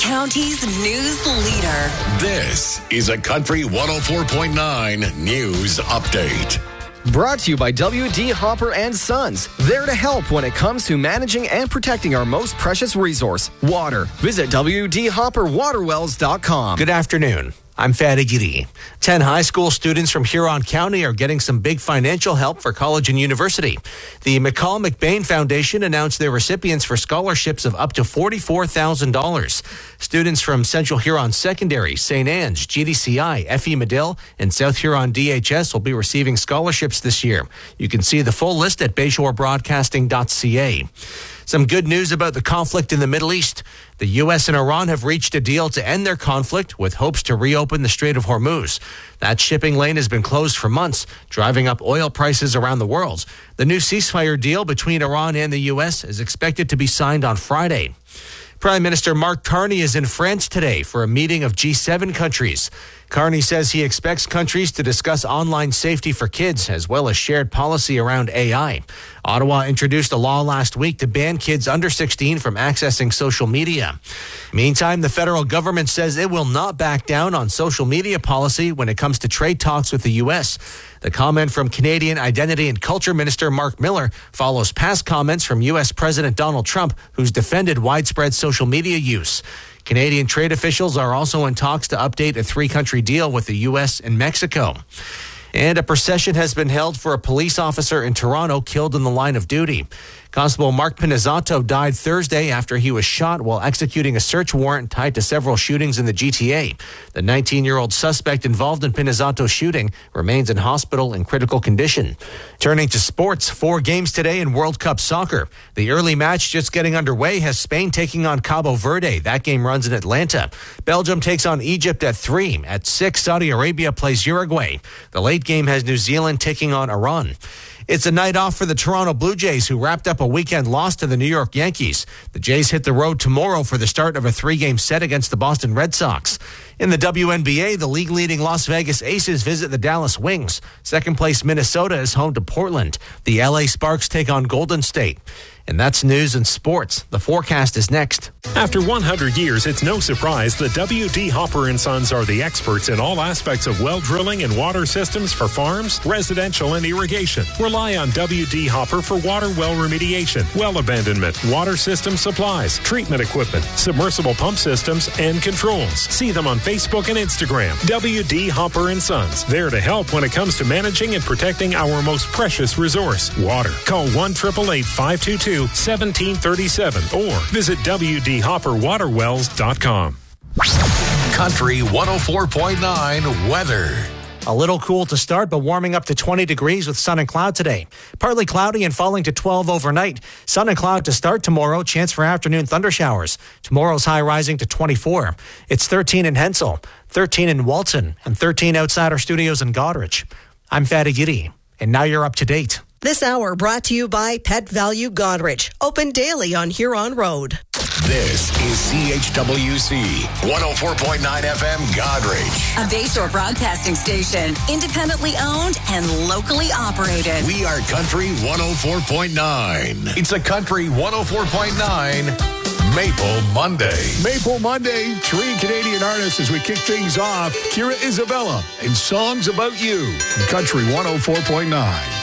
County's news leader. This is a Country 104.9 News Update. Brought to you by W.D. Hopper and Sons. There to help when it comes to managing and protecting our most precious resource, water. Visit WDHopperWaterWells.com. Good afternoon. I'm Fatty Giri. 10 high school students from Huron County are getting some big financial help for college and university. The McCall McBain Foundation announced their recipients for scholarships of up to $44,000. Students from Central Huron Secondary, St. Anne's, GDCI, FE Medill, and South Huron DHS will be receiving scholarships this year. You can see the full list at BayShoreBroadcasting.ca. Some good news about the conflict in the Middle East. The U.S. and Iran have reached a deal to end their conflict with hopes to reopen the Strait of Hormuz. That shipping lane has been closed for months, driving up oil prices around the world. The new ceasefire deal between Iran and the U.S. is expected to be signed on Friday. Prime Minister Mark Carney is in France today for a meeting of G7 countries. Carney says he expects countries to discuss online safety for kids as well as shared policy around AI. Ottawa introduced a law last week to ban kids under 16 from accessing social media. Meantime, the federal government says it will not back down on social media policy when it comes to trade talks with the U.S. The comment from Canadian Identity and Culture Minister Mark Miller follows past comments from U.S. President Donald Trump, who's defended widespread social media use. Canadian trade officials are also in talks to update a three-country deal with the U.S. and Mexico. And a procession has been held for a police officer in Toronto killed in the line of duty. Constable Mark Pinizzato died Thursday after he was shot while executing a search warrant tied to several shootings in the GTA. The 19-year-old suspect involved in Pinizzato's shooting remains in hospital in critical condition. Turning to sports, 4 games today in World Cup soccer. The early match just getting underway has Spain taking on Cabo Verde. That game runs in Atlanta. Belgium takes on Egypt at 3. At 6, Saudi Arabia plays Uruguay. The late game has New Zealand taking on Iran. It's a night off for the Toronto Blue Jays, who wrapped up a weekend loss to the New York Yankees. The Jays hit the road tomorrow for the start of a 3-game set against the Boston Red Sox. In the WNBA, the league-leading Las Vegas Aces visit the Dallas Wings. Second-place Minnesota is home to Portland. The LA Sparks take on Golden State. And that's news and sports. The forecast is next. After 100 years, it's no surprise that W.D. Hopper & Sons are the experts in all aspects of well drilling and water systems for farms, residential, and irrigation. Rely on W.D. Hopper for water well remediation, well abandonment, water system supplies, treatment equipment, submersible pump systems, and controls. See them on Facebook and Instagram. W.D. Hopper & Sons. There to help when it comes to managing and protecting our most precious resource, water. Call 1-888-522-1737 or visit WDHopperWaterWells.com. Country 104.9 weather. A little cool to start, but warming up to 20 degrees with sun and cloud today. Partly cloudy and falling to 12 overnight. Sun and cloud to start tomorrow. Chance for afternoon thunder showers. Tomorrow's high rising to 24. It's 13 in Hensel, 13 in Walton, and 13 outside our studios in Goderich. I'm Fatty Giri, and now you're up to date. This hour brought to you by Pet Value Goderich. Open daily on Huron Road. This is CHWC 104.9 FM Goderich. A Bayshore Broadcasting station. Independently owned and locally operated. We are Country 104.9. It's a Country 104.9 Maple Monday. Maple Monday, 3 Canadian artists as we kick things off. Kira Isabella and Songs About You. Country 104.9.